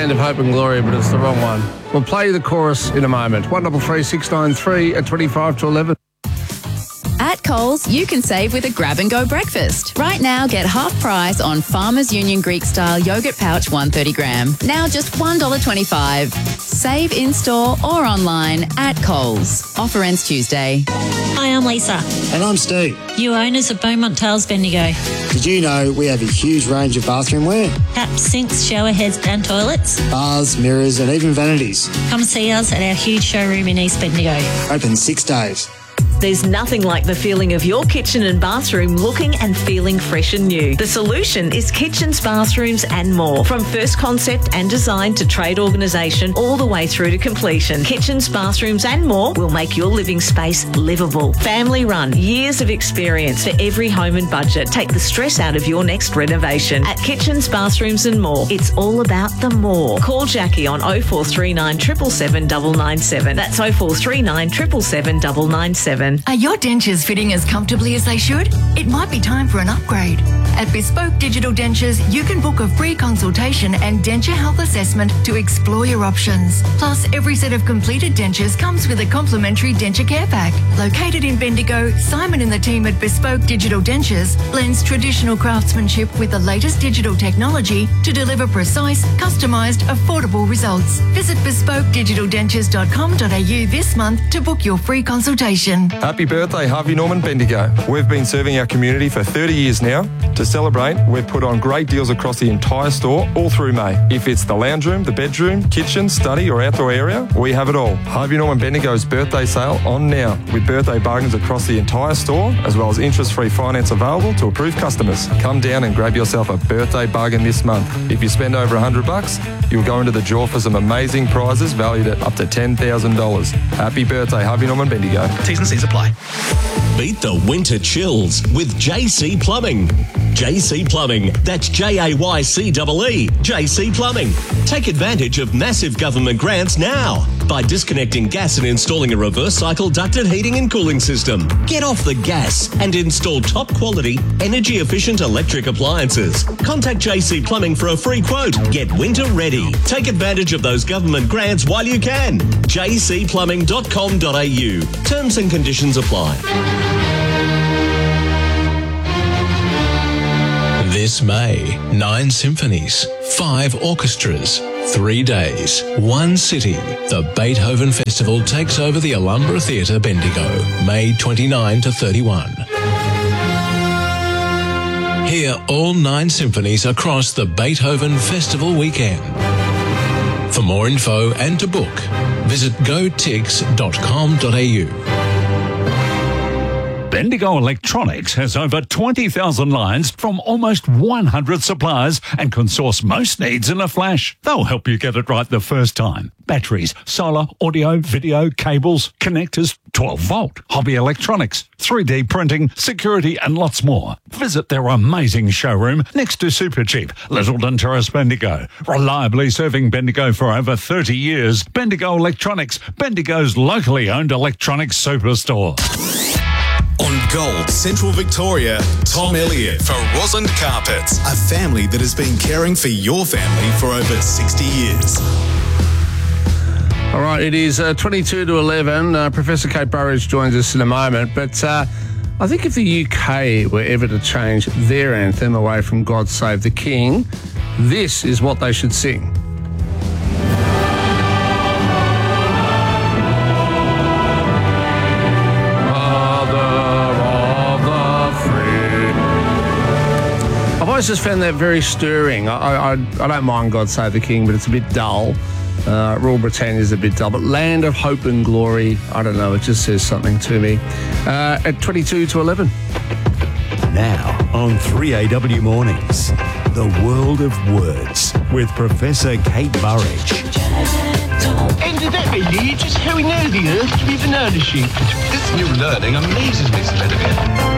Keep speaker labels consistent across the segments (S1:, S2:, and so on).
S1: Land of Hope and Glory, but it's the wrong one. We'll play the chorus in a moment. 133 693 at 25 to 11.
S2: At Coles, you can save with a grab-and-go breakfast. Right now, get half price on Farmers Union Greek-style yogurt pouch 130 gram. Now just $1.25. Save in-store or online at Coles. Offer ends Tuesday.
S3: Hi, I'm Lisa.
S4: And I'm Steve.
S3: You owners of Beaumont Tales Bendigo.
S4: Did you know we have a huge range of bathroom wear?
S3: Taps, sinks, shower heads and toilets.
S4: Bars, mirrors and even vanities.
S3: Come see us at our huge showroom in East Bendigo.
S4: Open 6 days.
S5: There's nothing like the feeling of your kitchen and bathroom looking and feeling fresh and new. The solution is Kitchens, Bathrooms and More. From first concept and design to trade organisation all the way through to completion. Kitchens, Bathrooms and More will make your living space livable. Family run, years of experience for every home and budget. Take the stress out of your next renovation. At Kitchens, Bathrooms and More, it's all about the more. Call Jackie on 0439 777 997. That's 0439 777 997.
S6: Are your dentures fitting as comfortably as they should? It might be time for an upgrade. At Bespoke Digital Dentures, you can book a free consultation and denture health assessment to explore your options. Plus, every set of completed dentures comes with a complimentary denture care pack. Located in Bendigo, Simon and the team at Bespoke Digital Dentures blends traditional craftsmanship with the latest digital technology to deliver precise, customised, affordable results. Visit bespokedigitaldentures.com.au this month to book your free consultation.
S7: Happy birthday, Harvey Norman Bendigo. We've been serving our community for 30 years now. To celebrate, we've put on great deals across the entire store all through May. If it's the lounge room, the bedroom, kitchen, study or outdoor area, we have it all. Harvey Norman Bendigo's birthday sale on now with birthday bargains across the entire store as well as interest-free finance available to approved customers. Come down and grab yourself a birthday bargain this month. If you spend over $100, you'll go into the draw for some amazing prizes valued at up to $10,000. Happy birthday, Harvey Norman Bendigo.
S8: T's and C's apply.
S9: Beat the winter chills with JC Plumbing. JC Plumbing, that's JAYCEE, JC Plumbing. Take advantage of massive government grants now by disconnecting gas and installing a reverse cycle ducted heating and cooling system. Get off the gas and install top quality, energy efficient electric appliances. Contact JC Plumbing for a free quote. Get winter ready. Take advantage of those government grants while you can. jcplumbing.com.au. Terms and conditions apply.
S10: This May, 9 symphonies, 5 orchestras, 3 days, 1 city. The Beethoven Festival takes over the Alumbra Theatre, Bendigo, May 29 to 31. Hear all 9 symphonies across the Beethoven Festival weekend. For more info and to book, visit gotix.com.au.
S11: Bendigo Electronics has over 20,000 lines from almost 100 suppliers and can source most needs in a flash. They'll help you get it right the first time. Batteries, solar, audio, video, cables, connectors, 12-volt, hobby electronics, 3D printing, security and lots more. Visit their amazing showroom next to Supercheap, Littleton Terrace, Bendigo. Reliably serving Bendigo for over 30 years. Bendigo Electronics, Bendigo's locally owned electronics superstore.
S12: On Gold, Central Victoria, Tom Elliott for Rosland Carpets, a family that has been caring for your family for over 60 years.
S1: All right, it is 22 to 11. Professor Kate Burridge joins us in a moment. But I think if the UK were ever to change their anthem away from God Save the King, this is what they should sing. I've always just found that very stirring. I don't mind God Save the King, but it's a bit dull. Rule Britannia is a bit dull, but Land of Hope and Glory, I don't know, it just says something to me. At 22 to 11.
S13: Now on 3AW Mornings, The World of Words with Professor Kate Burridge.
S14: And did that mean you just how we know the earth to be banana shaped? This new learning amazes me, Smithfield.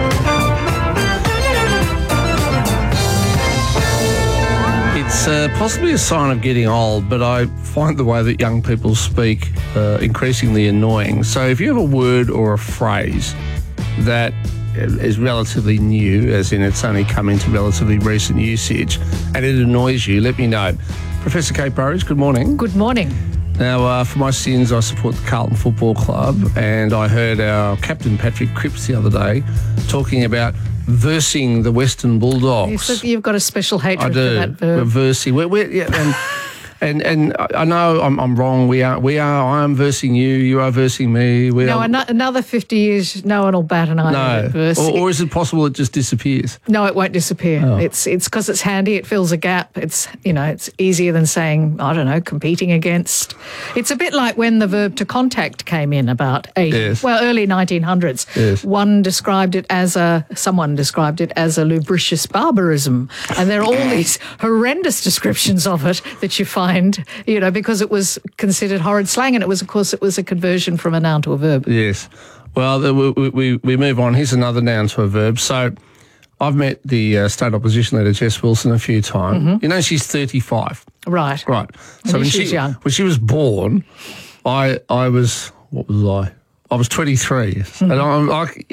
S1: It's possibly a sign of getting old, but I find the way that young people speak increasingly annoying. So if you have a word or a phrase that is relatively new, as in it's only come into relatively recent usage, and it annoys you, let me know. Professor Kate Burridge, good morning.
S8: Good morning.
S1: Now, for my sins, I support the Carlton Football Club, and I heard our captain, Patrick Cripps, the other day talking about versing the Western Bulldogs.
S8: You've got a special hatred
S1: for
S8: that verb.
S1: We're versing. And I know I'm wrong. I am versing you. You are versing me.
S8: Another 50 years, no one will bat an eye at verse.
S1: Or is it possible it just disappears?
S8: No, it won't disappear.
S1: Oh.
S8: It's because it's handy. It fills a gap. It's easier than saying, I don't know, competing against. It's a bit like when the verb to contact came in about early 1900s.
S1: Yes.
S8: Someone described it as a lubricious barbarism, and there are all these horrendous descriptions of it that you find. Because it was considered horrid slang, and it was a conversion from a noun to a verb.
S1: Yes. Well, we move on. Here's another noun to a verb. So I've met the state opposition leader, Jess Wilson, a few times.
S8: Mm-hmm.
S1: You know, she's 35.
S8: Right.
S1: So
S8: when she's young.
S1: When she was born, I was 23.
S8: Mm-hmm.
S1: And I'm like,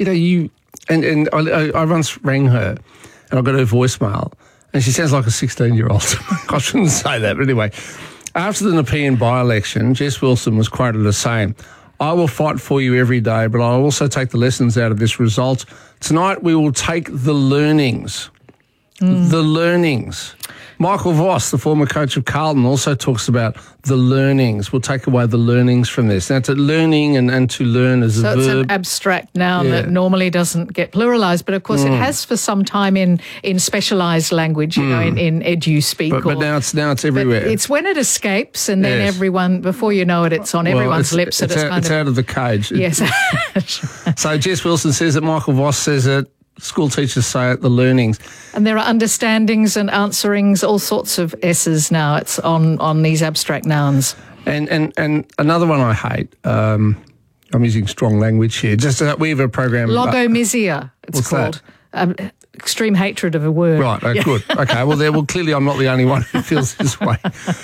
S1: I once rang her and I got her voicemail. And she sounds like a 16-year-old. I shouldn't say that, but anyway. After the Nepean by-election, Jess Wilson was quoted as saying, "I will fight for you every day, but I'll also take the lessons out of this result. Tonight we will take the learnings." The learnings. Michael Voss, the former coach of Carlton, also talks about the learnings. We'll take away the learnings from this. Now, to learning and to learn is a verb.
S8: So it's an abstract noun that normally doesn't get pluralised, but of course it has for some time in specialised language, in edu-speak.
S1: But now it's everywhere.
S8: But it's when it escapes, and then everyone, before you know it, it's on everyone's lips.
S1: It's out of the cage.
S8: Yes.
S1: So Jess Wilson says it, Michael Voss says it, school teachers say it, the learnings.
S8: And there are understandings and answerings, all sorts of S's now. It's on these abstract nouns.
S1: And another one I hate, I'm using strong language here, we have a program...
S8: Logomisia, it's called. Extreme hatred of a word.
S1: Right, good. Okay, well, clearly I'm not the only one who feels this way.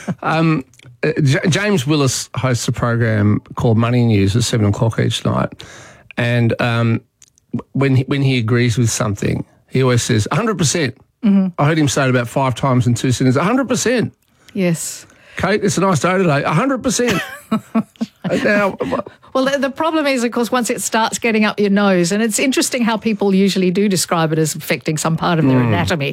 S1: James Willis hosts a program called Money News at 7 o'clock each night. And when he agrees with something, he always says 100%. Mm-hmm. I heard him say it about 5 times in 2 sentences. 100%.
S8: Yes.
S1: Kate, it's a nice day today. 100%. Now,
S8: well, the problem is, of course, once it starts getting up your nose, and it's interesting how people usually do describe it as affecting some part of their anatomy.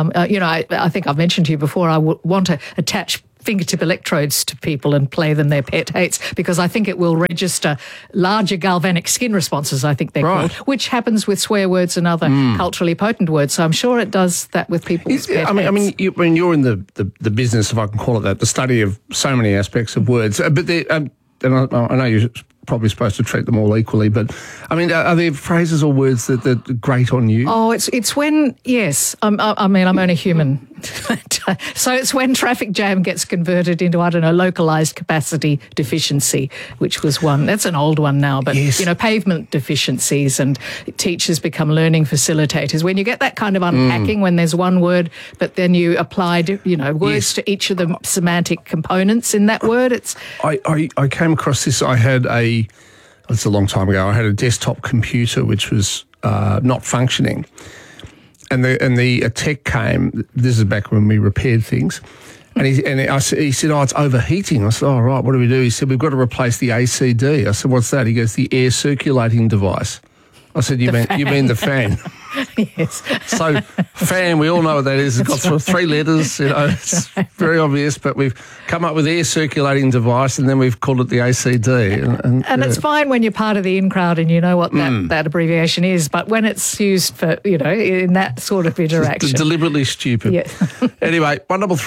S8: I think I've mentioned to you before, I want to attach fingertip electrodes to people and play them their pet hates, because I think it will register larger galvanic skin responses, I think they're called, which happens with swear words and other culturally potent words. So I'm sure it does that with people's pet hates.
S1: You're in the business, if I can call it that, the study of so many aspects of words. But and I know you're probably supposed to treat them all equally, but I mean, are there phrases or words that grate on you?
S8: Oh, it's when, yes, I'm only human. So it's when traffic jam gets converted into, localised capacity deficiency, which was one. That's an old one now, but, pavement deficiencies, and teachers become learning facilitators. When you get that kind of unpacking, when there's one word, but then you applied, words to each of the semantic components in that word, it's...
S1: I came across this. It's a long time ago. I had a desktop computer which was not functioning. And the tech came. This is back when we repaired things, and he said, "Oh, it's overheating." I said, "Oh, right. What do we do?" He said, "We've got to replace the ACD." I said, "What's that?" He goes, "The air circulating device." I said, you mean the fan?"
S8: Yes.
S1: So fan, we all know what that is. It's got 3 letters. It's very obvious. But we've come up with air circulating device, and then we've called it the ACD.
S8: And it's fine when you're part of the in crowd and you know what that abbreviation is. But when it's used for in that sort of interaction,
S1: it's deliberately stupid.
S8: Yeah.
S1: Anyway,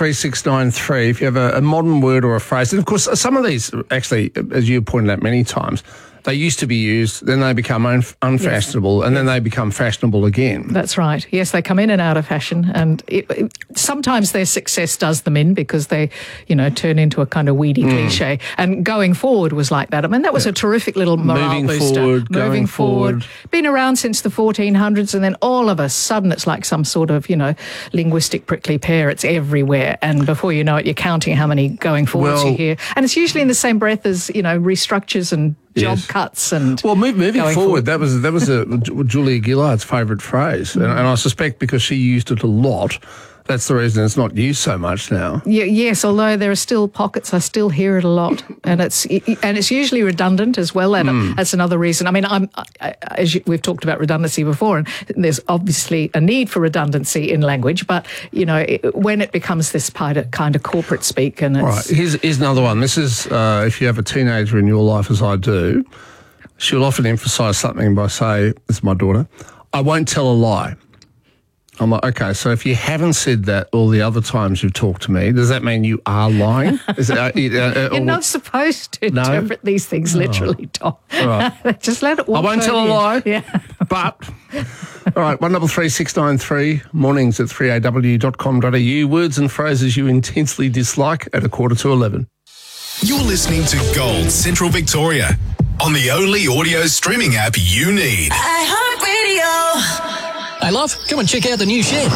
S1: 133693. If you have a modern word or a phrase, and of course some of these actually, as you pointed out many times, they used to be used, then they become unfashionable, and then they become fashionable again.
S8: That's right. Yes, they come in and out of fashion, and sometimes their success does them in because they, turn into a kind of weedy cliche. And going forward was like that. I mean, that was a terrific little morale booster.
S1: Moving forward.
S8: Been around since the 1400s, and then all of a sudden it's like some sort of, linguistic prickly pear. It's everywhere, and before you know it, you're counting how many going forwards you hear. And it's usually in the same breath as, restructures and job cuts and
S1: moving forward. That was Julia Gillard's favourite phrase, and I suspect because she used it a lot, That's the reason it's not used so much now.
S8: Yes, although there are still pockets, I still hear it a lot, and it's usually redundant as well. And that's another reason. I mean, we've talked about redundancy before, and there's obviously a need for redundancy in language. But when it becomes this kind of corporate speak, and it's...
S1: All right, here's another one. This is if you have a teenager in your life, as I do, she'll often emphasise something by saying, "This is my daughter, I won't tell a lie." I'm like, okay, so if you haven't said that all the other times you've talked to me, does that mean you are lying?
S8: You're not supposed to interpret these things literally, Tom. Right. Just let it walk.
S1: I won't tell a lie.
S8: Yeah.
S1: But, all right, 133693, mornings at 3aw.com.au, words and phrases you intensely dislike at 11:15.
S12: You're listening to Gold Central Victoria on the only audio streaming app you need.
S15: iHeartRadio.
S16: Hey, love, come and check out the new shed.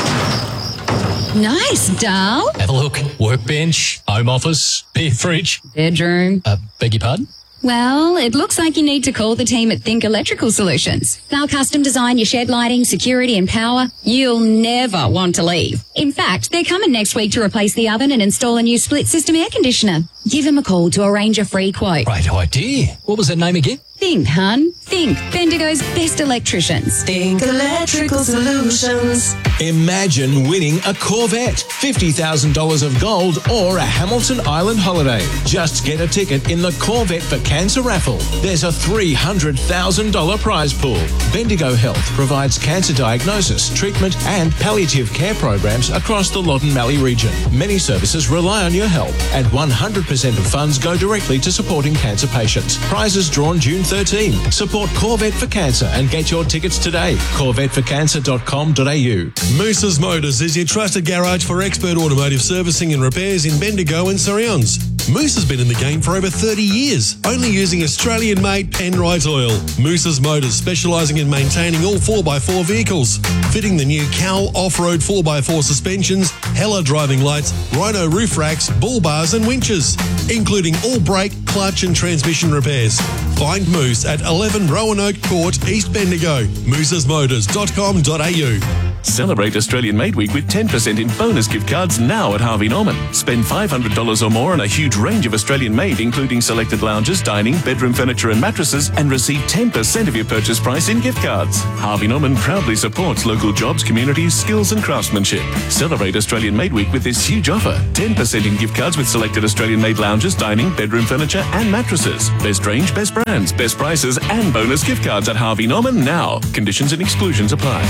S15: Nice, doll.
S16: Have a look. Workbench, home office, beer fridge.
S15: Bedroom.
S16: Beg your pardon?
S15: Well, it looks like you need to call the team at Think Electrical Solutions. They'll custom design your shed lighting, security and power. You'll never want to leave. In fact, they're coming next week to replace the oven and install a new split system air conditioner. Give them a call to arrange a free quote.
S16: Great idea. What was that name again?
S15: Think, hun. Think. Bendigo's best electricians.
S17: Think Electrical Solutions.
S10: Imagine winning a Corvette, $50,000 of gold, or a Hamilton Island holiday. Just get a ticket in the Corvette for Cancer raffle. There's a $300,000 prize pool. Bendigo Health provides cancer diagnosis, treatment, and palliative care programs across the Loddon Mallee region. Many services rely on your help, and 100% of funds go directly to supporting cancer patients. Prizes drawn June 13. Support Corvette for Cancer and get your tickets today. CorvetteForCancer.com.au.
S18: Moose's Motors is your trusted garage for expert automotive servicing and repairs in Bendigo and surrounds. Moose has been in the game for over 30 years, only using Australian-made Penrite oil. Moose's Motors, specialising in maintaining all 4x4 vehicles, fitting the new Cowl off-road 4x4 suspensions, Hella driving lights, Rhino roof racks, bull bars and winches, including all brake, clutch and transmission repairs. Find Moose at 11 Roanoke Court, East Bendigo. moosesmotors.com.au.
S19: Celebrate Australian Made Week with 10% in bonus gift cards now at Harvey Norman. Spend $500 or more on a huge range of Australian made, including selected lounges, dining, bedroom furniture and mattresses, and receive 10% of your purchase price in gift cards. Harvey Norman proudly supports local jobs, communities, skills and craftsmanship. Celebrate Australian Made Week with this huge offer. 10% in gift cards with selected Australian made lounges, dining, bedroom furniture and mattresses. Best range, best brands, best prices and bonus gift cards at Harvey Norman now. Conditions and exclusions apply.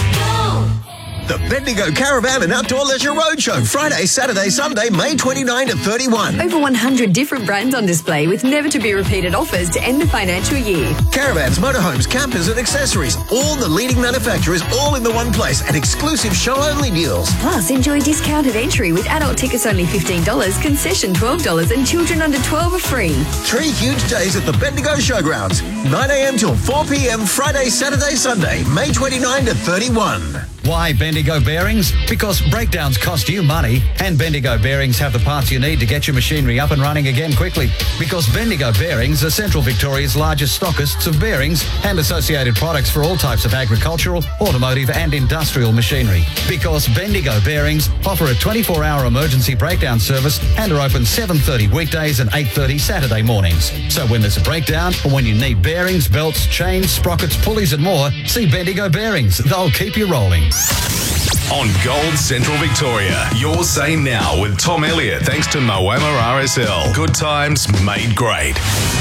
S20: The Bendigo Caravan and Outdoor Leisure Roadshow, Friday, Saturday, Sunday, May 29 to 31.
S21: Over 100 different brands on display with never-to-be-repeated offers to end the financial year.
S20: Caravans, motorhomes, campers and accessories. All the leading manufacturers all in the one place at exclusive show-only deals.
S21: Plus, enjoy discounted entry with adult tickets only $15, concession $12 and children under 12 are free.
S20: 3 huge days at the Bendigo Showgrounds. 9 a.m. till 4 p.m. Friday, Saturday, Sunday, May 29 to 31.
S22: Why Bendigo Bearings? Because breakdowns cost you money, and Bendigo Bearings have the parts you need to get your machinery up and running again quickly. Because Bendigo Bearings are Central Victoria's largest stockists of bearings and associated products for all types of agricultural, automotive and industrial machinery. Because Bendigo Bearings offer a 24-hour emergency breakdown service and are open 7:30 weekdays and 8:30 Saturday mornings. So when there's a breakdown or when you need bearings, belts, chains, sprockets, pulleys and more, see Bendigo Bearings. They'll keep you rolling.
S12: On Gold Central Victoria, your say now with Tom Elliott, thanks to Moama RSL. Good times made great.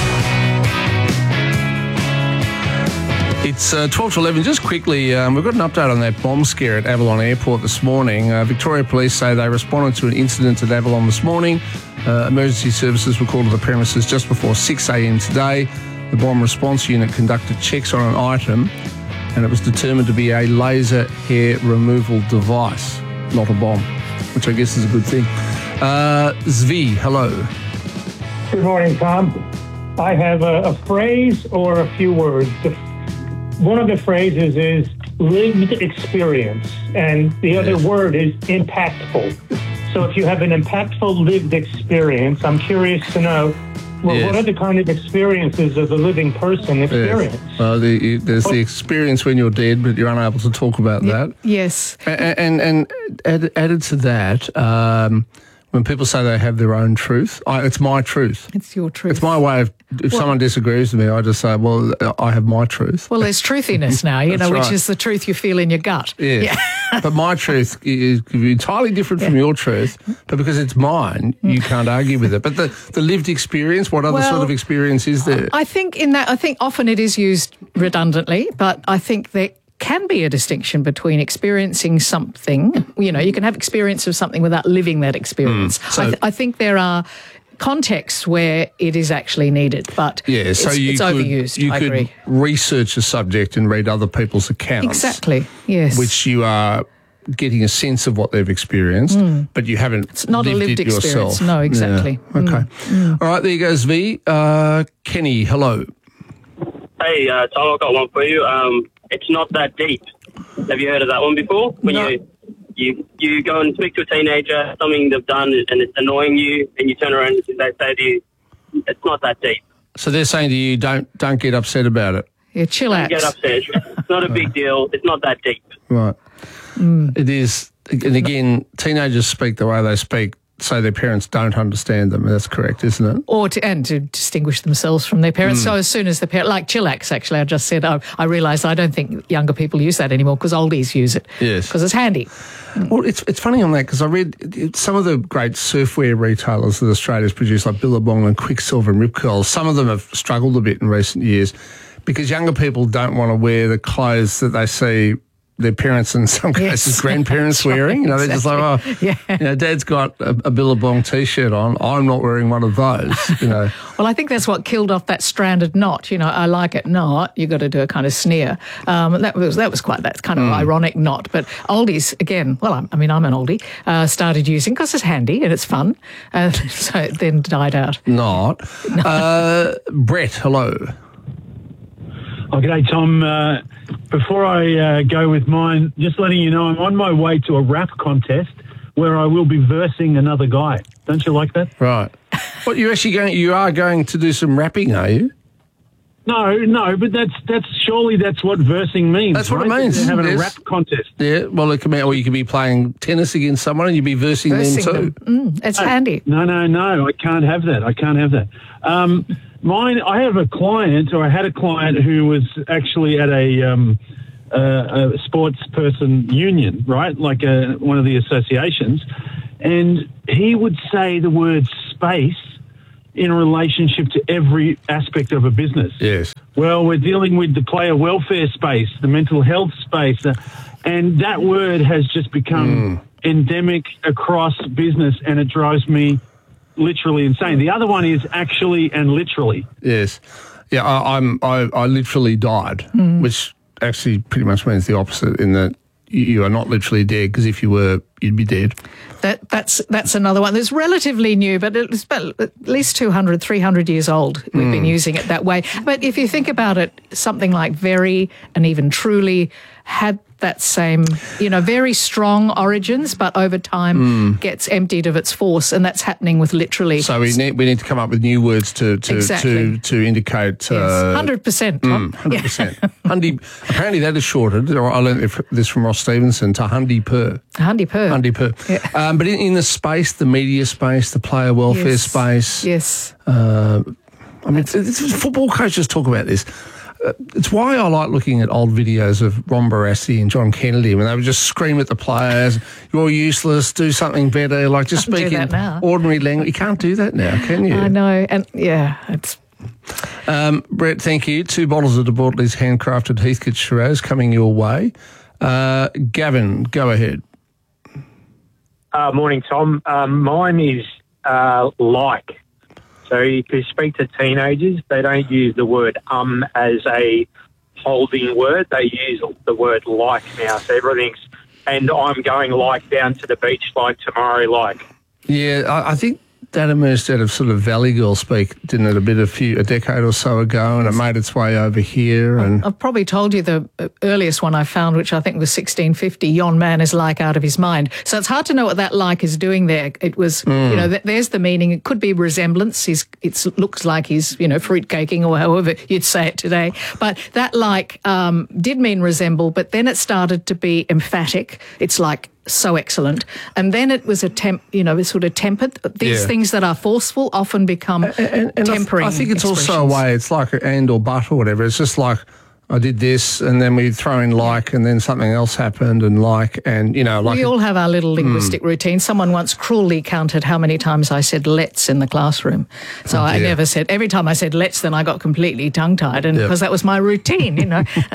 S1: It's 12 to 11. Just quickly, we've got an update on that bomb scare at Avalon Airport this morning. Victoria Police say they responded to an incident at Avalon this morning. Emergency services were called to the premises just before 6 a.m. today. The bomb response unit conducted checks on an item, and it was determined to be a laser hair removal device, not a bomb, which I guess is a good thing. Zvi, hello.
S23: Good morning, Tom. I have a phrase or a few words. One of the phrases is lived experience, and the other word is impactful. So if you have an impactful lived experience, I'm curious to know Well, what are the kind of experiences of the living person experience?
S1: Yes. Well, there's the experience when you're dead, but you're unable to talk about that.
S8: Yes.
S1: And added to that, when people say they have their own truth, it's my truth.
S8: It's your truth.
S1: It's my way of, if someone disagrees with me, I just say, well, I have my truth.
S8: Well, there's truthiness now, you know, which is the truth you feel in your gut.
S1: Yeah. But my truth is entirely different from your truth, but because it's mine, you can't argue with it. But the lived experience, what other sort of experience is there?
S8: I think often it is used redundantly, but I think there can be a distinction between experiencing something. You know, you can have experience of something without living that experience. I think there are contexts where it is actually needed, but it's overused.
S1: You
S8: I
S1: could
S8: agree.
S1: research a subject and read other people's accounts.
S8: Exactly, yes.
S1: Which you are getting a sense of what they've experienced, but you haven't
S8: It's not
S1: lived
S8: a lived
S1: it
S8: experience.
S1: yourself.
S8: No, exactly.
S1: Yeah. Okay. All right, there goes V. Kenny, hello.
S2: Hey, Tom, I've got one for you. It's not that deep. Have you heard of that one before? When you go and speak to a teenager, something they've done and it's annoying you, and you turn around and they say to you, it's not that deep.
S1: So they're saying to you, don't get upset about it.
S8: Yeah, chill out.
S2: Don't get upset. It's not a big deal. It's not that deep.
S1: Right. It is. And again, teenagers speak the way they speak, so their parents don't understand them. That's correct, isn't it?
S8: Or to distinguish themselves from their parents. So as soon as the parent, like chillax, actually, I just said, I realised I don't think younger people use that anymore because oldies use it.
S1: Yes.
S8: Because it's handy.
S1: Well, it's funny on that because I read some of the great surfwear retailers that Australia's produced, like Billabong and Quicksilver and Rip Curl. Some of them have struggled a bit in recent years because younger people don't want to wear the clothes that they see their parents and in some cases grandparents wearing. You know, they're just like, you know, Dad's got a Billabong T-shirt on. I'm not wearing one of those, you know.
S8: Well, I think that's what killed off that stranded knot. You know, I like it not. You've got to do a kind of sneer. That was quite that kind of ironic knot. But oldies, again, well, I'm an oldie, started using because it's handy and it's fun. So it then died out.
S1: Not. Brett, hello.
S3: Oh, g'day, Tom. Before I go with mine, just letting you know I'm on my way to a rap contest where I will be versing another guy. Don't you like that?
S1: Right. What, you are going to do some rapping, are you?
S3: No, but surely that's what versing means.
S1: That's what
S3: right?
S1: it means.
S3: They're having a rap contest.
S1: Yeah, well, it can be, or you could be playing tennis against someone and you'd be versing them too.
S8: It's handy.
S3: No, I can't have that. Mine, I have a client, or I had a client who was actually at a sports person union, right? Like one of the associations. And he would say the word space in relationship to every aspect of a business.
S1: Yes.
S3: Well, we're dealing with the player welfare space, the mental health space, and that word has just become endemic across business, and it drives me literally insane. The other one is actually and literally.
S1: Yes. Yeah, I literally died, which actually pretty much means the opposite in that you are not literally dead, because if you were, you'd be dead.
S8: That's another one that's relatively new, but it's at least 200, 300 years old. We've been using it that way. But if you think about it, something like very and even truly had that same, very strong origins, but over time gets emptied of its force, and that's happening with literally.
S1: So we need to come up with new words to indicate.
S8: 100%.
S1: 100%. Apparently that is shortened, or I learned this from Ross Stevenson, to Hundy Per.
S8: Hundy Per.
S1: Yeah. But in the space, the media space, the player welfare space.
S8: Yes.
S1: Football coaches talk about this. It's why I like looking at old videos of Ron Barassi and John Kennedy when they would just scream at the players, "You're useless, do something better," like just speak in ordinary language. You can't do that now, can you?
S8: I know, and it's...
S1: Brett, thank you. 2 bottles of De Bortoli's handcrafted Heathcote Shiraz coming your way. Gavin, go ahead.
S23: Morning, Tom. Mine is like. So if you speak to teenagers, they don't use the word as a holding word. They use the word like now. So everything's, and I'm going like down to the beach like tomorrow like.
S1: Yeah, I think That emerged out of sort of Valley Girl speak, didn't it? A decade or so ago, and it made its way over here. And
S8: I've probably told you the earliest one I found, which I think was 1650. Yon man is like out of his mind. So it's hard to know what that like is doing there. It was, there's the meaning. It could be resemblance. It looks like he's, fruitcaking or however you'd say it today. But that like did mean resemble, but then it started to be emphatic. It's like so excellent. And then it was sort of tempered. These things that are forceful often become tempering.
S1: I think it's also a way, it's like and or but or whatever. It's just like, I did this, and then we throw in like, and then something else happened, and like, and like.
S8: We all have our little linguistic routine. Someone once cruelly counted how many times I said let's in the classroom. So I never said, every time I said let's, then I got completely tongue-tied, and because that was my routine,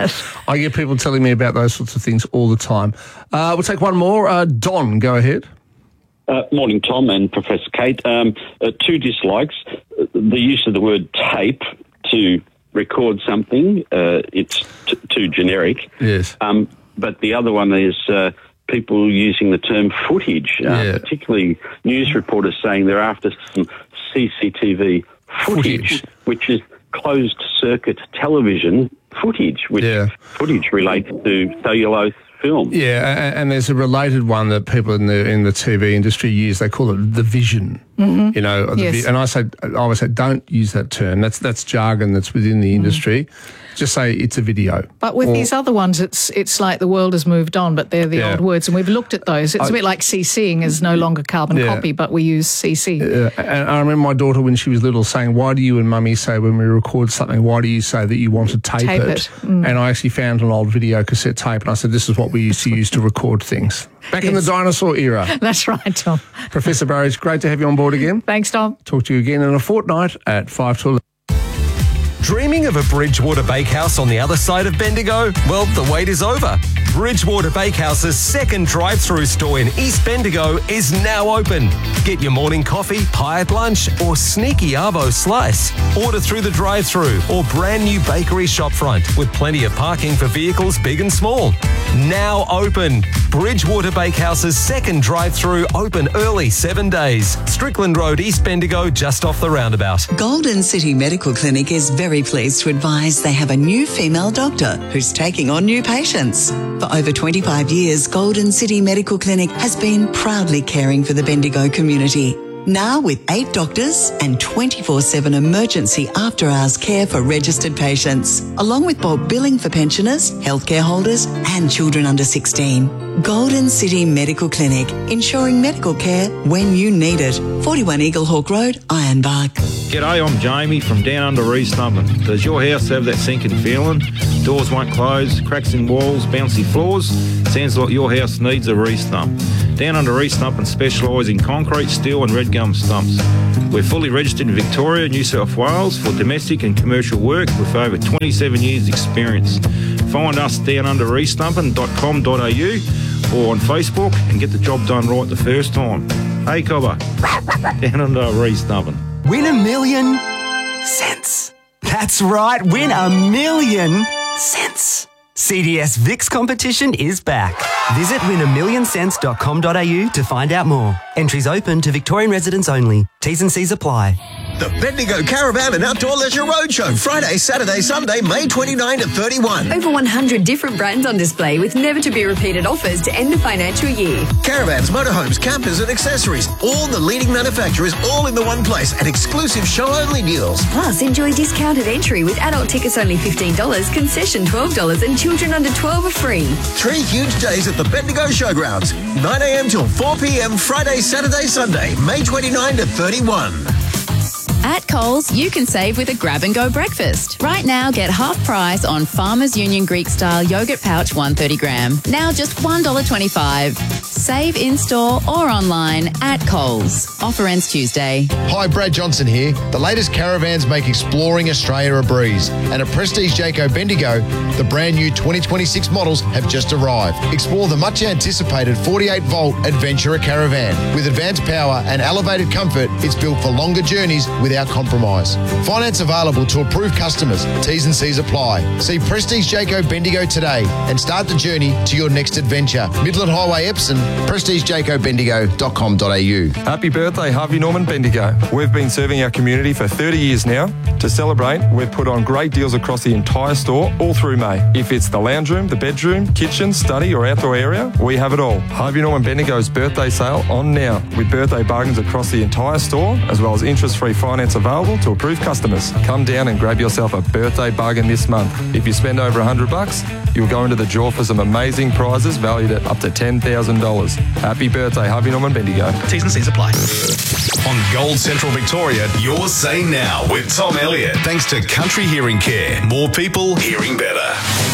S1: I get people telling me about those sorts of things all the time. We'll take one more. Don, go ahead.
S4: Morning, Tom and Professor Kate. 2 dislikes. The use of the word tape to record something, it's too generic.
S1: Yes.
S4: But the other one is people using the term footage, particularly news reporters saying they're after some CCTV footage. Which is closed-circuit television footage, which footage relates to cellulose film.
S1: Yeah, and there's a related one that people in the TV industry use. They call it the vision.
S8: Mm-hmm.
S1: And I always say, don't use that term. That's jargon that's within the industry. Just say it's a video.
S8: But with these other ones, it's like the world has moved on, but they're the old words, and we've looked at those. It's a bit like CCing is no longer carbon copy, but we use CC.
S1: And I remember my daughter when she was little saying, why do you and Mummy say when we record something, why do you say that you want to tape it? And I actually found an old video cassette tape, and I said, this is what we used to use to record things. Back in the dinosaur era.
S8: That's right, Tom.
S1: Professor Burridge, great to have you on board again.
S8: Thanks, Tom.
S1: Talk to you again in a fortnight at 5 to 11.
S5: Dreaming of a Bridgewater Bakehouse on the other side of Bendigo? Well, the wait is over. Bridgewater Bakehouse's second drive-through store in East Bendigo is now open. Get your morning coffee, pie at lunch, or sneaky arvo slice. Order through the drive-through or brand new bakery shopfront with plenty of parking for vehicles big and small. Now open. Bridgewater Bakehouse's second drive-through open early 7 days. Strickland Road, East Bendigo, just off the roundabout.
S6: Golden City Medical Clinic is very pleased to advise they have a new female doctor who's taking on new patients. For over 25 years, Golden City Medical Clinic has been proudly caring for the Bendigo community. Now with 8 doctors and 24/7 emergency after-hours care for registered patients, along with bulk billing for pensioners, healthcare holders and children under 16. Golden City Medical Clinic, ensuring medical care when you need it. 41 Eaglehawk Road, Ironbark.
S24: G'day, I'm Jamie from down under Re-Stumping. Does your house have that sinking feeling? Doors won't close, cracks in walls, bouncy floors? Sounds like your house needs a re-stump. Down under Re-Stumping specialise in concrete, steel and red gum stumps. We're fully registered in Victoria, New South Wales for domestic and commercial work with over 27 years experience. Find us down under restumping.com.au or on Facebook and get the job done right the first time. Hey, Cobber, down under Re-Stumping.
S25: Win $1 million cents. That's right, win $1 million cents. CDS VIX competition is back. Visit win1millioncents.com.au to find out more. Entries open to Victorian residents only. T's and C's apply.
S20: The Bendigo Caravan and Outdoor Leisure Roadshow, Friday, Saturday, Sunday, May 29 to 31.
S21: Over 100 different brands on display with never-to-be-repeated offers to end the financial year.
S20: Caravans, motorhomes, campers and accessories. All the leading manufacturers all in the one place at exclusive show-only deals.
S21: Plus, enjoy discounted entry with adult tickets only $15, concession $12 and children under 12 are free.
S20: 3 huge days at the Bendigo Showgrounds. 9 a.m. till 4 p.m. Friday, Saturday, Sunday, May 29 to 31.
S26: At Coles, you can save with a grab-and-go breakfast. Right now, get half price on Farmers Union Greek-style yogurt pouch 130 gram. Now just $1.25. Save in-store or online at Coles. Offer ends Tuesday.
S27: Hi, Brad Johnson here. The latest caravans make exploring Australia a breeze. And at Prestige Jayco Bendigo, the brand new 2026 models have just arrived. Explore the much-anticipated 48-volt Adventurer Caravan. With advanced power and elevated comfort, it's built for longer journeys without compromise. Finance available to approved customers. T's and C's apply. See Prestige Jayco Bendigo today and start the journey to your next adventure. Midland Highway, Epsom, prestigejacobendigo.com.au.
S7: Happy birthday, Harvey Norman Bendigo. We've been serving our community for 30 years now. To celebrate, we've put on great deals across the entire store all through May. If it's the lounge room, the bedroom, kitchen, study or outdoor area, we have it all. Harvey Norman Bendigo's birthday sale on now with birthday bargains across the entire store as well as interest-free finance available to approved customers. Come down and grab yourself a birthday bargain this month. If you spend over $100, you'll go into the draw for some amazing prizes valued at up to $10,000. Happy birthday, Harvey Norman Bendigo.
S12: T's and C's apply. On Gold Central Victoria, your say now with Tom Elliott. Thanks to Country Hearing Care. More people hearing better.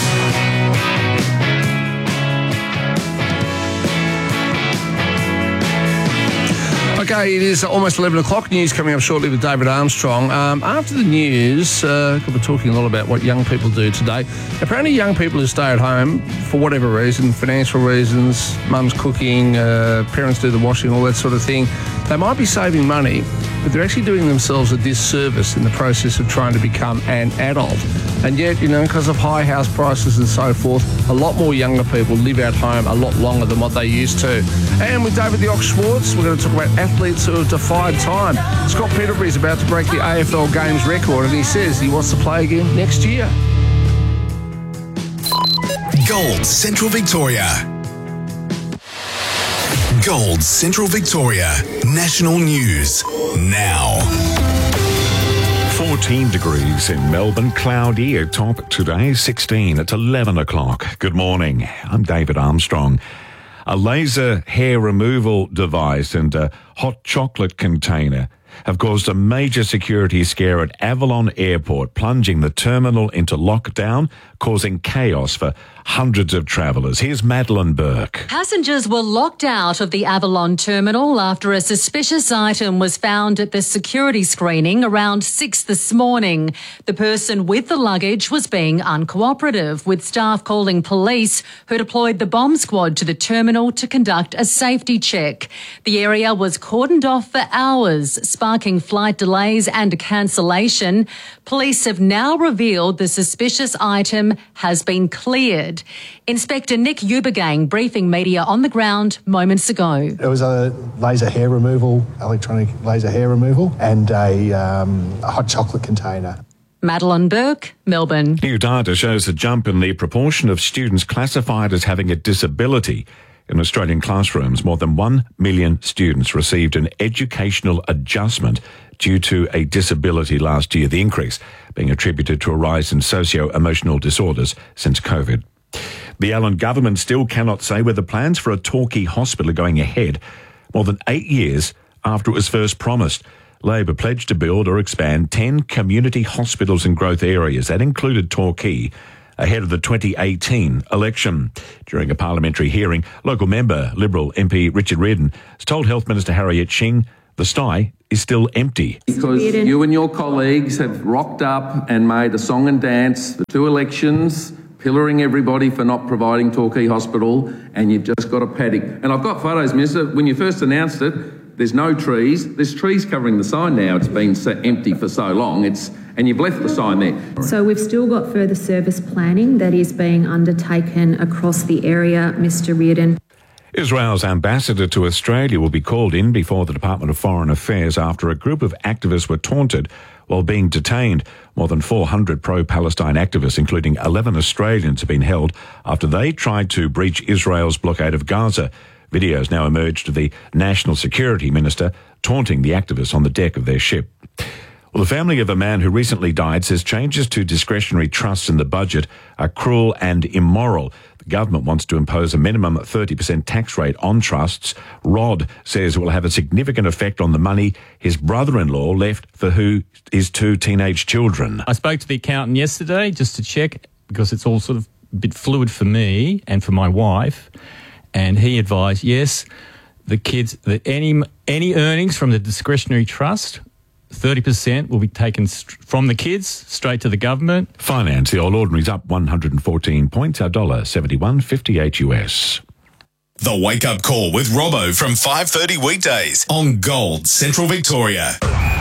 S1: Okay, it is almost 11 o'clock. News coming up shortly with David Armstrong. After the news, we're talking a lot about what young people do today. Apparently young people who stay at home, for whatever reason, financial reasons, mum's cooking, parents do the washing, all that sort of thing, they might be saving money, but they're actually doing themselves a disservice in the process of trying to become an adult. And yet, because of high house prices and so forth, a lot more younger people live at home a lot longer than what they used to. And with David the Ox Schwartz, we're going to talk about athletes who have defied time. Scott Peterbury is about to break the AFL Games record, and he says he wants to play again next year.
S12: Gold Central Victoria. Gold Central Victoria. National news now.
S9: 14 degrees in Melbourne, cloudy at top today, 16 at 11 o'clock. Good morning, I'm David Armstrong. A laser hair removal device and a hot chocolate container have caused a major security scare at Avalon Airport, plunging the terminal into lockdown, causing chaos for hundreds of travellers. Here's Madeline Burke.
S11: Passengers were locked out of the Avalon terminal after a suspicious item was found at the security screening around 6 this morning. The person with the luggage was being uncooperative, with staff calling police, who deployed the bomb squad to the terminal to conduct a safety check. The area was cordoned off for hours, sparking flight delays and a cancellation. Police have now revealed the suspicious item has been cleared. Inspector Nick Ubergang briefing media on the ground moments ago.
S13: It was a laser hair removal, electronic laser hair removal, and a hot chocolate container.
S11: Madeline Burke, Melbourne.
S9: New data shows a jump in the proportion of students classified as having a disability. In Australian classrooms, more than 1 million students received an educational adjustment due to a disability last year, the increase being attributed to a rise in socio-emotional disorders since COVID. The Allen government still cannot say whether plans for a Torquay hospital are going ahead more than 8 years after it was first promised. Labor pledged to build or expand 10 community hospitals in growth areas. That included Torquay, ahead of the 2018 election. During a parliamentary hearing, local member, Liberal MP Richard Reardon, has told Health Minister Harriet Shing the sty is still empty.
S14: Because you and your colleagues have rocked up and made a song and dance for 2 elections, pillaring everybody for not providing Torquay Hospital, and you've just got a paddock. And I've got photos, Minister. When you first announced it, there's no trees. There's trees covering the sign now. It's been so empty for so long. And you've left the sign there.
S15: So we've still got further service planning that is being undertaken across the area, Mr. Reardon.
S9: Israel's ambassador to Australia will be called in before the Department of Foreign Affairs after a group of activists were taunted while being detained. More than 400 pro-Palestine activists, including 11 Australians, have been held after they tried to breach Israel's blockade of Gaza. Videos now emerged of the National Security Minister taunting the activists on the deck of their ship. Well, the family of a man who recently died says changes to discretionary trusts in the budget are cruel and immoral. The government wants to impose a minimum 30% tax rate on trusts. Rod says it will have a significant effect on the money his brother-in-law left for his 2 teenage children.
S16: I spoke to the accountant yesterday just to check, because it's all sort of a bit fluid for me and for my wife, and he advised, yes, the kids, that any earnings from the discretionary trust, 30% will be taken from the kids straight to the government.
S9: Finance, the All Ordinary's up 114 points, $1.71.58 US.
S12: The Wake Up Call with Robbo from 5:30 weekdays on Gold Central Victoria.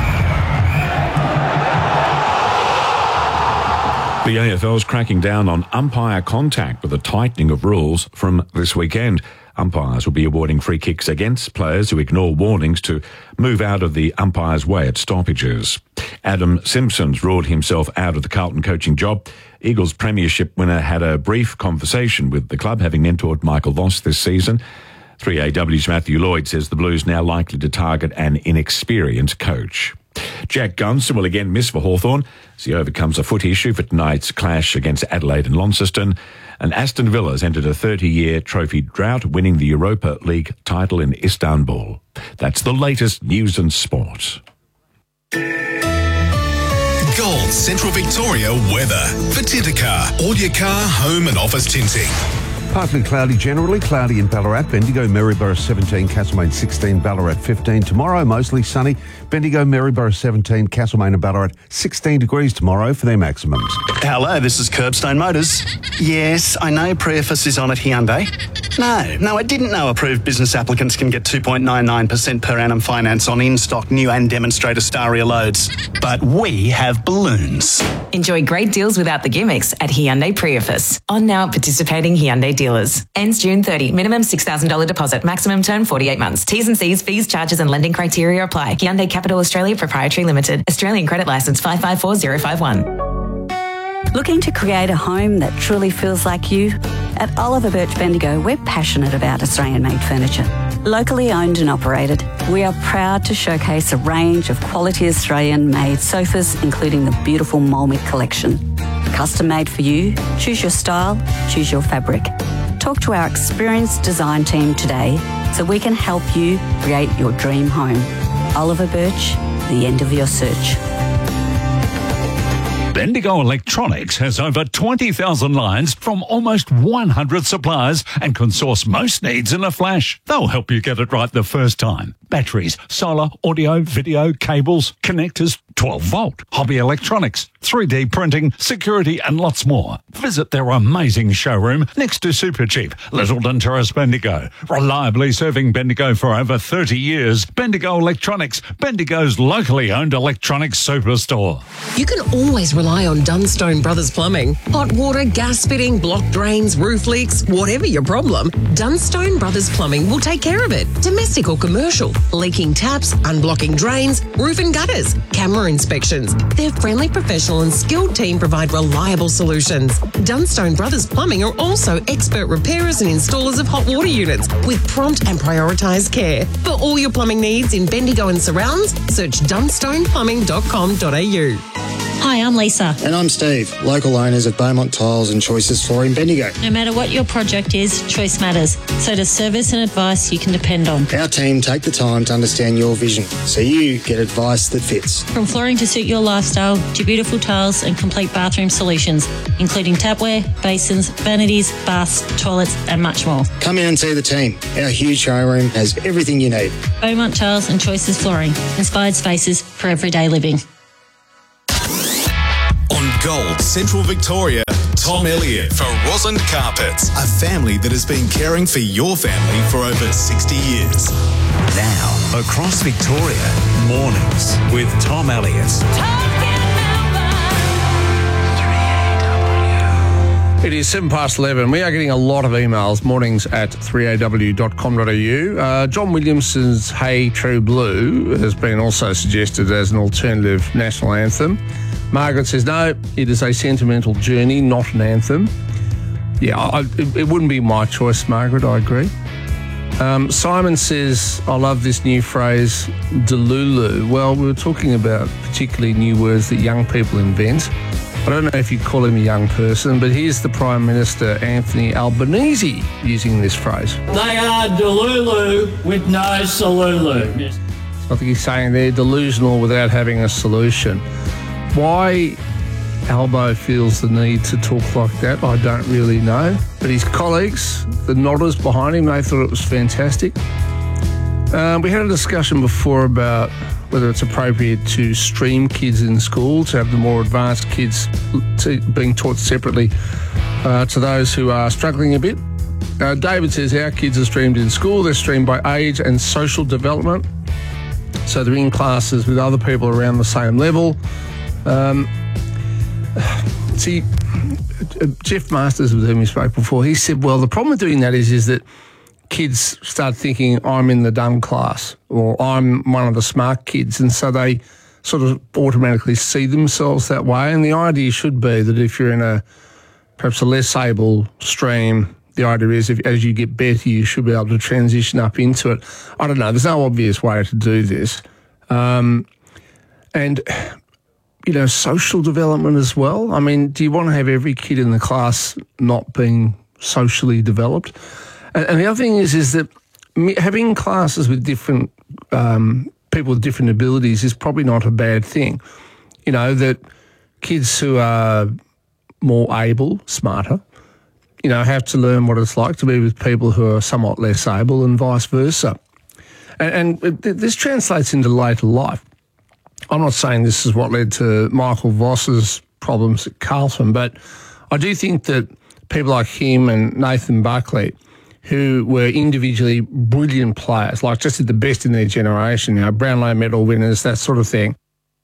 S9: The AFL's cracking down on umpire contact with a tightening of rules from this weekend. Umpires will be awarding free kicks against players who ignore warnings to move out of the umpire's way at stoppages. Adam Simpson's ruled himself out of the Carlton coaching job. Eagles premiership winner had a brief conversation with the club, having mentored Michael Voss this season. 3AW's Matthew Lloyd says the Blues now likely to target an inexperienced coach. Jack Gunston will again miss for Hawthorn as he overcomes a foot issue for tonight's clash against Adelaide and Launceston. And Aston Villa has entered a 30-year trophy drought, winning the Europa League title in Istanbul. That's the latest news and sport.
S12: Gold Central Victoria weather. For Tintercar, all your car, home and office tinting.
S2: Partly cloudy generally, cloudy in Ballarat, Bendigo, Maryborough 17, Castlemaine 16, Ballarat 15. Tomorrow, mostly sunny, Bendigo, Maryborough 17, Castlemaine and Ballarat 16 degrees tomorrow for their maximums.
S3: Hello, this is Curbstone Motors. Yes, I know Preface is on at Hyundai. No, I didn't know approved business applicants can get 2.99% per annum finance on in-stock new and demonstrator Staria loads. But we have balloons.
S10: Enjoy great deals without the gimmicks at Hyundai Preface. On now at participating Hyundai dealers. Ends June 30. Minimum $6,000 deposit. Maximum term 48 months. T's and C's, fees, charges and lending criteria apply. Hyundai Capital Australia Proprietary Limited. Australian Credit Licence 554051.
S17: Looking to create a home that truly feels like you? At Oliver Birch Bendigo, we're passionate about Australian-made furniture. Locally owned and operated, we are proud to showcase a range of quality Australian-made sofas, including the beautiful Molmick collection. Custom made for you, choose your style, choose your fabric. Talk to our experienced design team today so we can help you create your dream home. Oliver Birch, the end of your search.
S18: Bendigo Electronics has over 20,000 lines from almost 100 suppliers and can source most needs in a flash. They'll help you get it right the first time. Batteries, solar, audio, video, cables, connectors, 12-volt, hobby electronics, 3D printing, security and lots more. Visit their amazing showroom next to Supercheap, Littleton Terrace, Bendigo. Reliably serving Bendigo for over 30 years. Bendigo Electronics, Bendigo's locally owned electronics superstore.
S19: You can always rely on Dunstone Brothers Plumbing. Hot water, gas fitting, block drains, roof leaks, whatever your problem, Dunstone Brothers Plumbing will take care of it. Domestic or commercial, leaking taps, unblocking drains, roof and gutters, camera inspections. Their friendly, professional and skilled team provide reliable solutions. Dunstone Brothers Plumbing are also expert repairers and installers of hot water units with prompt and prioritised care. For all your plumbing needs in Bendigo and surrounds, search dunstoneplumbing.com.au.
S22: Hi, I'm Lisa.
S28: And I'm Steve, local owners of Beaumont Tiles and Choices Flooring Bendigo.
S22: No matter what your project is, choice matters. So does service and advice you can depend on.
S28: Our team take the time to understand your vision so you get advice that fits.
S22: From flooring to suit your lifestyle to beautiful tiles and complete bathroom solutions, including tapware, basins, vanities, baths, toilets and much more.
S28: Come in and see the team. Our huge showroom has everything you need.
S22: Beaumont Tiles and Choices Flooring. Inspired spaces for everyday living.
S12: On Gold Central Victoria, Tom Elliott for Rosin Carpets, a family that has been caring for your family for over 60 years.
S29: Now, across Victoria, mornings with Tom Elliott.
S1: It is 11:07. We are getting a lot of emails, mornings at 3aw.com.au. John Williamson's Hey True Blue has been also suggested as an alternative national anthem. Margaret says, no, it is a sentimental journey, not an anthem. Yeah, it wouldn't be my choice, Margaret, I agree. Simon says, I love this new phrase, delulu. Well, we were talking about particularly new words that young people invent. I don't know if you'd call him a young person, but here's the Prime Minister, Anthony Albanese, using this phrase.
S30: They are delulu with no solulu.
S1: I think he's saying they're delusional without having a solution. Why Albo feels the need to talk like that, I don't really know. But his colleagues, the nodders behind him, they thought it was fantastic. We had a discussion before about whether it's appropriate to stream kids in school, to have the more advanced kids being taught separately to those who are struggling a bit. David says our kids are streamed in school. They're streamed by age and social development. So they're in classes with other people around the same level. Jeff Masters, with whom we spoke before, he said, well, the problem with doing that is that kids start thinking, I'm in the dumb class, or I'm one of the smart kids, and so they sort of automatically see themselves that way. And the idea should be that if you're in perhaps a less able stream, the idea is as you get better, you should be able to transition up into it. I don't know. There's no obvious way to do this. And, social development as well. I mean, do you want to have every kid in the class not being socially developed? And the other thing is that having classes with different people with different abilities is probably not a bad thing. That kids who are more able, smarter, have to learn what it's like to be with people who are somewhat less able, and vice versa. And this translates into later life. I'm not saying this is what led to Michael Voss's problems at Carlton, but I do think that people like him and Nathan Buckley, who were individually brilliant players, like just did the best in their generation, Brownlow medal winners, that sort of thing.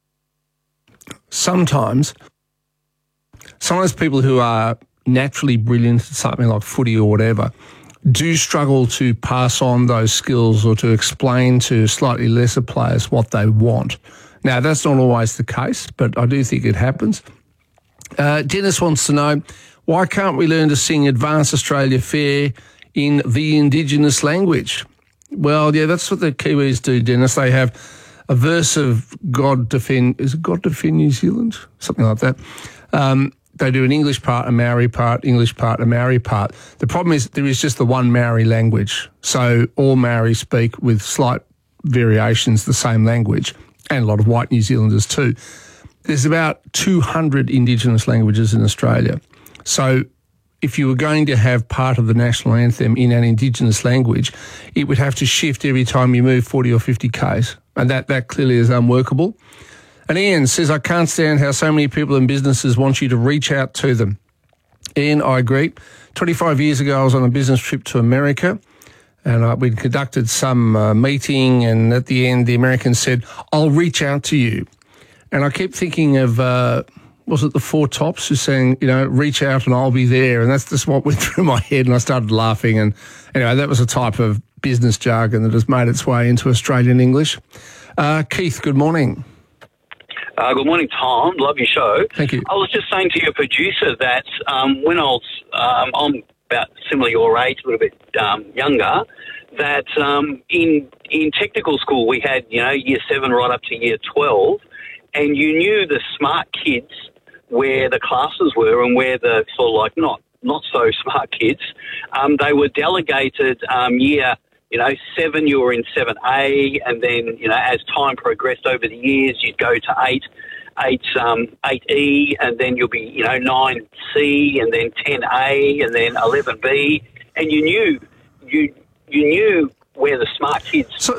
S1: Sometimes some of those people who are naturally brilliant at something like footy or whatever do struggle to pass on those skills or to explain to slightly lesser players what they want. Now, that's not always the case, but I do think it happens. Dennis wants to know, why can't we learn to sing Advance Australia Fair in the Indigenous language? Well, yeah, that's what the Kiwis do, Dennis. They have a verse of God Defend New Zealand? Something like that. They do an English part, a Maori part, English part, a Maori part. The problem is there is just the one Maori language. So all Maori speak with slight variations the same language, and a lot of white New Zealanders too. There's about 200 Indigenous languages in Australia. So if you were going to have part of the national anthem in an Indigenous language, it would have to shift every time you move 40 or 50 Ks. And that clearly is unworkable. And Ian says, I can't stand how so many people and businesses want you to reach out to them. Ian, I agree. 25 years ago, I was on a business trip to America, and we'd conducted some meeting, and at the end, the American said, I'll reach out to you. And I kept thinking of, was it the Four Tops, who's saying, reach out and I'll be there. And that's just what went through my head, and I started laughing. And anyway, that was a type of business jargon that has made its way into Australian English. Keith, good morning.
S4: Good morning, Tom. Love your show.
S1: Thank you.
S4: I was just saying to your producer that when I was, I'm about similar your age, a little bit younger, that in technical school we had, year 7 right up to year 12, and you knew the smart kids where the classes were and where the sort of like not so smart kids. They were delegated year 7, you were in 7A, and then, as time progressed over the years, you'd go to 8E, and then you'll be, 9C, and then 10A, and then 11B, and you knew where the smart kids.
S1: So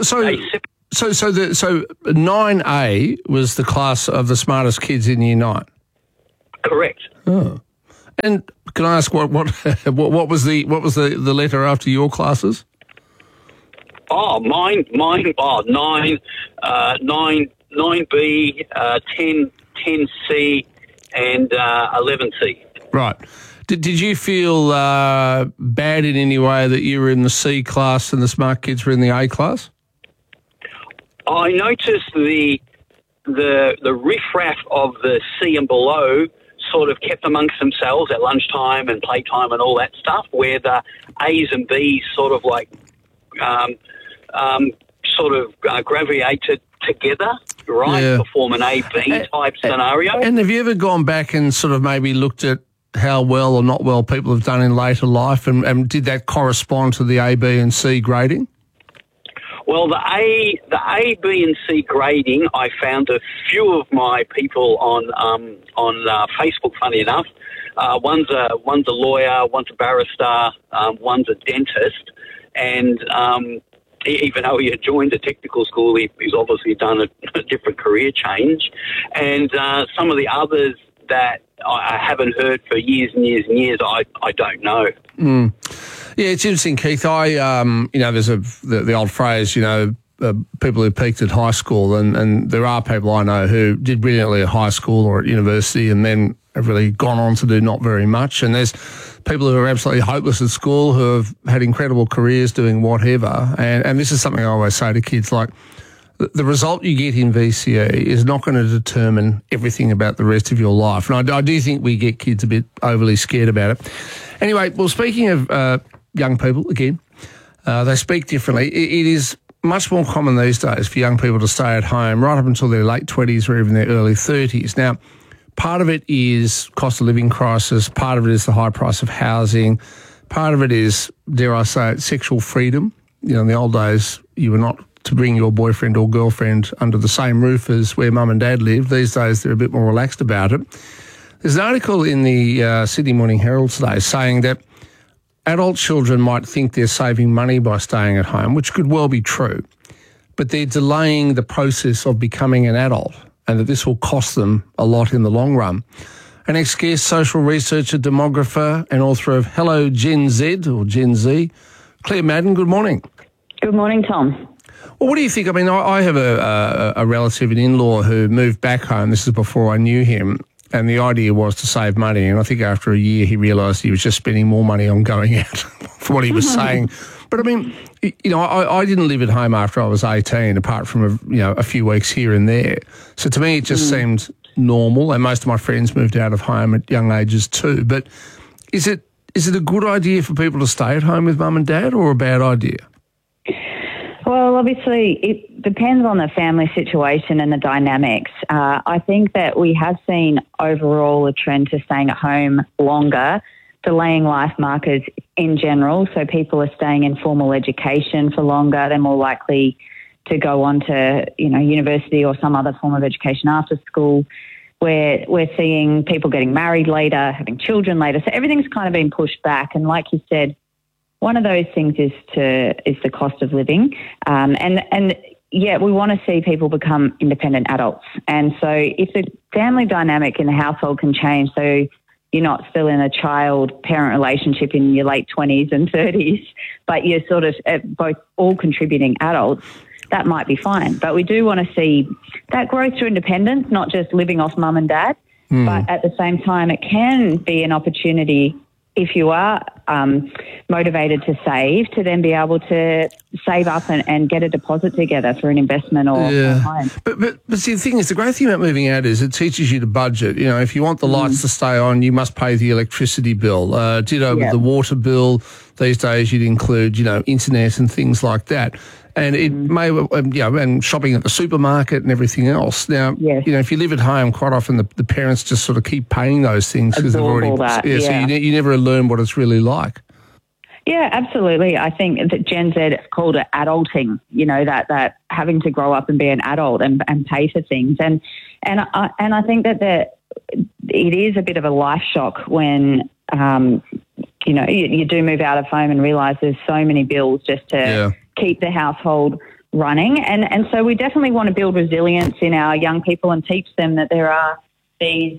S1: 9A was the class of the smartest kids in year 9.
S4: Correct.
S1: Oh, and can I ask what was the letter after your classes?
S4: Oh, mine. 9B, 10C, and 11C.
S1: Right. Did you feel bad in any way that you were in the C class and the smart kids were in the A class?
S4: I noticed the riffraff of the C and below sort of kept amongst themselves at lunchtime and playtime and all that stuff, where the A's and B's sort of like gravitated together, right, to form an A-B type scenario.
S1: And have you ever gone back and sort of maybe looked at how well or not well people have done in later life, and did that correspond to the A, B and C grading?
S4: Well, the A, B and C grading, I found a few of my people on Facebook, funny enough. One's a lawyer, one's a barrister, one's a dentist, and even though he had joined a technical school, he's obviously done a different career change. And some of the others that I haven't heard for years and years and years, I don't know.
S1: Mm. Yeah, it's interesting, Keith. There's the old phrase, people who peaked at high school, and there are people I know who did brilliantly at high school or at university and then have really gone on to do not very much. And there's people who are absolutely hopeless at school who have had incredible careers doing whatever. And this is something I always say to kids, like, the result you get in VCE is not going to determine everything about the rest of your life. And I do think we get kids a bit overly scared about it. Anyway, well, speaking of young people, again, they speak differently. It is much more common these days for young people to stay at home right up until their late 20s or even their early 30s. Now, part of it is cost of living crisis. Part of it is the high price of housing. Part of it is, dare I say it, sexual freedom. You know, in the old days, you were not to bring your boyfriend or girlfriend under the same roof as where mum and dad live. These days, they're a bit more relaxed about it. There's an article in the Sydney Morning Herald today saying that adult children might think they're saving money by staying at home, which could well be true, but they're delaying the process of becoming an adult and that this will cost them a lot in the long run. Our next guest, social researcher, demographer and author of Hello Gen Z, or Gen Z, Claire Madden. Good morning.
S5: Good morning, Tom.
S1: Well, what do you think? I mean, I have a relative, an in-law, who moved back home. This is before I knew him. And the idea was to save money. And I think after a year, he realised he was just spending more money on going out for what he was saying. But I mean, you know, I didn't live at home after I was 18, apart from, a few weeks here and there. So to me, it just seemed normal. And most of my friends moved out of home at young ages too. But is it a good idea for people to stay at home with mum and dad, or a bad idea?
S5: Well, obviously, it depends on the family situation and the dynamics. I think that we have seen overall a trend to staying at home longer, delaying life markers in general. So people are staying in formal education for longer. They're more likely to go on to, university or some other form of education after school. We're seeing people getting married later, having children later. So everything's kind of been pushed back. And like you said, one of those things is the cost of living, and we want to see people become independent adults. And so, if the family dynamic in the household can change, so you're not still in a child-parent relationship in your late 20s and 30s, but you're sort of both all contributing adults, that might be fine. But we do want to see that growth through independence, not just living off mum and dad, but at the same time, it can be an opportunity, if you are motivated to save, to then be able to save up and get a deposit together for an investment or home.
S1: But see, the thing is, the great thing about moving out is it teaches you to budget. You know, if you want the lights to stay on, you must pay the electricity bill. Ditto with the water bill. These days you'd include, internet and things like that. And it may, and shopping at the supermarket and everything else. Now, if you live at home, quite often the parents just sort of keep paying those things because they've already. So you never learn what it's really like.
S5: Yeah, absolutely. I think that Gen Z called it adulting. That having to grow up and be an adult and pay for things, and I think that it is a bit of a life shock when you do move out of home and realise there's so many bills just to keep the household running. And so we definitely want to build resilience in our young people and teach them that there are these,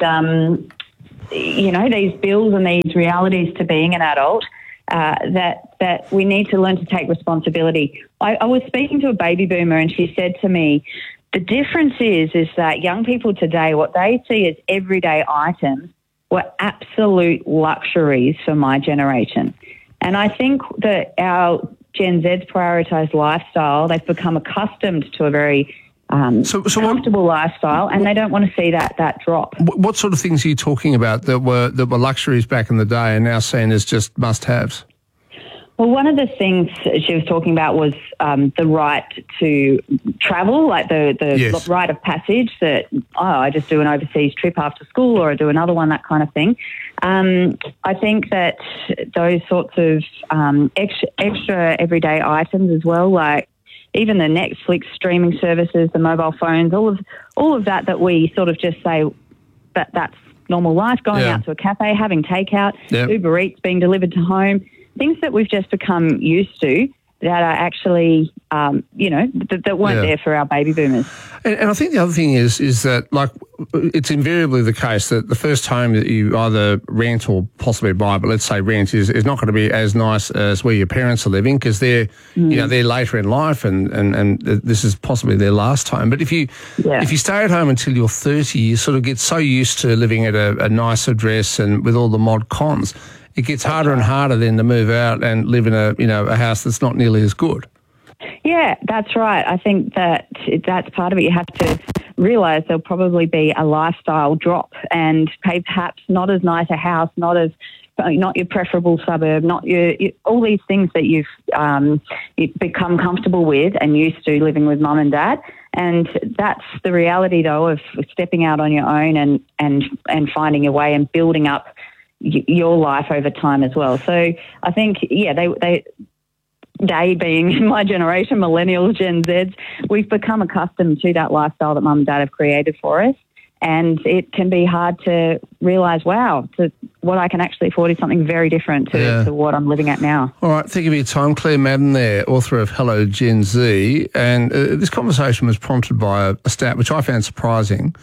S5: these bills and these realities to being an adult, that we need to learn to take responsibility. I was speaking to a baby boomer and she said to me, the difference is that young people today, what they see as everyday items were absolute luxuries for my generation. And I think that our Gen Z's prioritised lifestyle, they've become accustomed to a very comfortable lifestyle, and they don't want to see that drop.
S1: What sort of things are you talking about that were luxuries back in the day and now seen as just must-haves?
S5: Well, one of the things she was talking about was the right to travel, like the rite of passage that, I just do an overseas trip after school or I do another one, that kind of thing. I think that those sorts of extra everyday items as well, like even the Netflix streaming services, the mobile phones, all of that we sort of just say that's normal life, going out to a cafe, having takeout, Uber Eats being delivered to home, things that we've just become used to that are actually, that weren't there for our baby boomers.
S1: And I think the other thing is that, like, it's invariably the case that the first home that you either rent or possibly buy, but let's say rent, is not going to be as nice as where your parents are living, because they're they're later in life and this is possibly their last home. But if you stay at home until you're 30, you sort of get so used to living at a nice address and with all the mod cons, it gets harder and harder then to move out and live in a house that's not nearly as good.
S5: Yeah, that's right. I think that's part of it. You have to realise there'll probably be a lifestyle drop, and perhaps not as nice a house, not your preferable suburb, not your all these things that you've become comfortable with and used to living with mum and dad. And that's the reality, though, of stepping out on your own and finding your way and building up your life over time as well. So I think, they being my generation, millennials, Gen Zs, we've become accustomed to that lifestyle that mum and dad have created for us. And it can be hard to realise, wow, what I can actually afford is something very different to what I'm living at now.
S1: All right, thank you for your time. Claire Madden there, author of Hello Gen Z. And this conversation was prompted by a stat which I found surprising.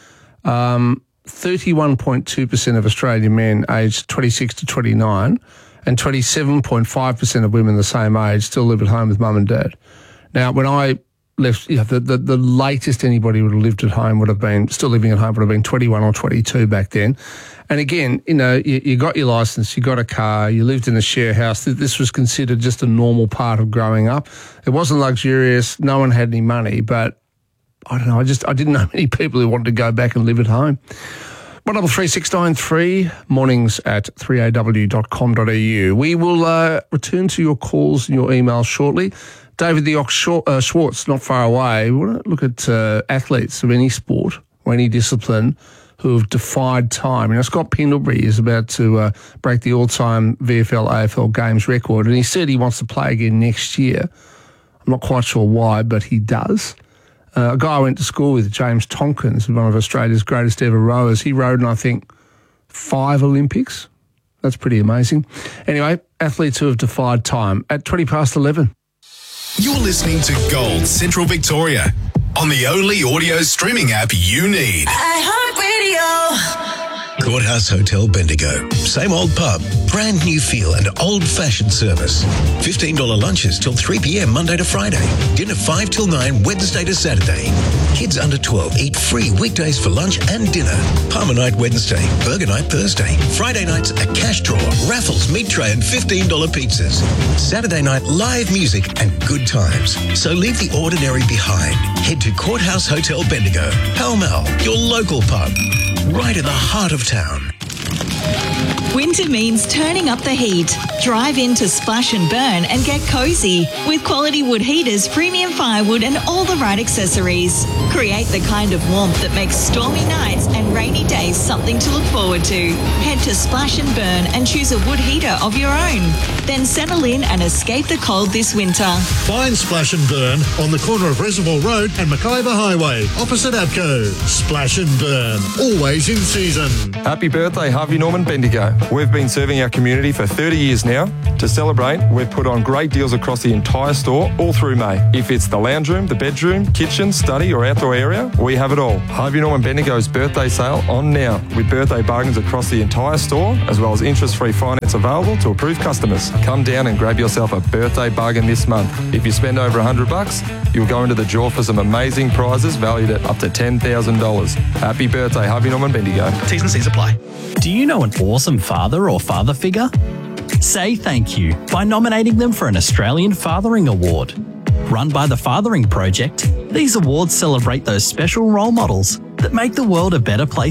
S1: 31.2% of Australian men aged 26 to 29 and 27.5% of women the same age still live at home with mum and dad. Now, when I left, the latest anybody would have lived at home would have been, still living at home, would have been 21 or 22 back then. And again, you got your licence, you got a car, you lived in a share house. This was considered just a normal part of growing up. It wasn't luxurious. No one had any money, but I don't know. I didn't know many people who wanted to go back and live at home. 133693, mornings at 3aw.com.au. We will return to your calls and your emails shortly. David the Ox Schwartz, not far away. We want to look at athletes of any sport or any discipline who have defied time. Scott Pendlebury is about to break the all-time VFL AFL games record, and he said he wants to play again next year. I'm not quite sure why, but he does. A guy I went to school with, James Tompkins, one of Australia's greatest ever rowers. He rowed in, I think, 5 Olympics. That's pretty amazing. Anyway, athletes who have defied time at 11:20.
S12: You're listening to Gold Central Victoria on the only audio streaming app you need.
S6: iHeartRadio.
S7: Courthouse Hotel Bendigo. Same old pub, brand new feel and old-fashioned service. $15 lunches till 3 p.m. Monday to Friday. Dinner 5 till 9 Wednesday to Saturday. Kids under 12 eat free weekdays for lunch and dinner. Palmer night Wednesday, burger night Thursday. Friday nights a cash draw, raffles, meat tray and $15 pizzas. Saturday night live music and good times. So leave the ordinary behind. Head to Courthouse Hotel Bendigo. Pall Mall, your local pub. Right in the heart of town.
S6: Winter means turning up the heat. Drive into Splash and Burn and get cozy with quality wood heaters, premium firewood and all the right accessories. Create the kind of warmth that makes stormy nights and rainy days something to look forward to. Head to Splash and Burn and choose a wood heater of your own. Then settle in and escape the cold this winter.
S8: Find Splash and Burn on the corner of Reservoir Road and Mackayba Highway, opposite Abco. Splash and Burn, always in season.
S20: Happy birthday, Harvey Norman Bendigo. We've been serving our community for 30 years now. To celebrate, we've put on great deals across the entire store all through May. If it's the lounge room, the bedroom, kitchen, study or outdoor area, we have it all. Harvey Norman Bendigo's birthday sale on now with birthday bargains across the entire store as well as interest-free finance available to approved customers. Come down and grab yourself a birthday bargain this month. If you spend over $100, you'll go into the draw for some amazing prizes valued at up to $10,000. Happy birthday, Harvey Norman Bendigo.
S21: T's and C's apply. Do you know an awesome father or father figure? Say thank you by nominating them for an Australian Fathering Award. Run by the Fathering Project, these awards celebrate those special role models that make the world a better place